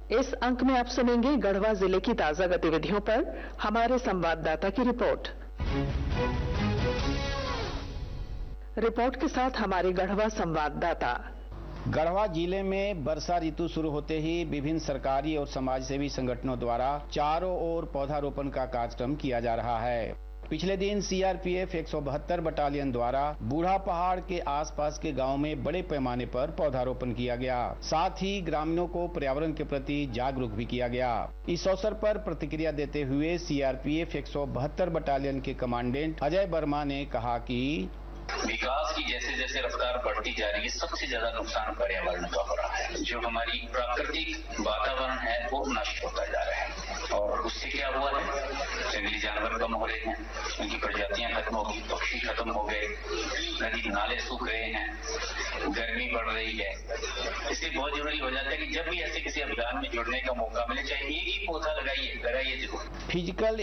इस अंक में आप सुनेंगे गढ़वा जिले की ताजा गतिविधियों पर हमारे संवाददाता की रिपोर्ट। रिपोर्ट के साथ हमारे गढ़वा संवाददाता। गढ़वा जिले में वर्षा ऋतु शुरू होते ही विभिन्न सरकारी और समाजसेवी संगठनों द्वारा चारों ओर पौधारोपण का कार्यक्रम किया जा रहा है। पिछले दिन सीआरपीएफ 172 बटालियन द्वारा बूढ़ा पहाड़ के आसपास के गांव में बड़े पैमाने पर पौधारोपण किया गया। साथ ही ग्रामीणों को पर्यावरण के प्रति जागरूक भी किया गया। इस अवसर पर प्रतिक्रिया देते हुए सीआरपीएफ 172 बटालियन के कमांडेंट अजय वर्मा ने कहा कि विकास की जैसे जैसे रफ्तार बढ़ती जा रही है, सबसे ज्यादा नुकसान पर्यावरण का हो रहा है। जो हमारी प्राकृतिक वातावरण है वो नष्ट होता जा रहा है और उससे क्या हुआ है, जंगली जानवर कम हो रहे हैं, उनकी प्रजातियां खत्म हो गई, पक्षी खत्म हो गए, नदी नाले सूख रहे हैं, गर्मी बढ़ रही है। इसलिए बहुत जरूरी हो जाता है कि जब भी ऐसे किसी अभियान में जुड़ने का मौका मिले, चाहे एक ही पौधा लगाइए जरूर। फिजिकल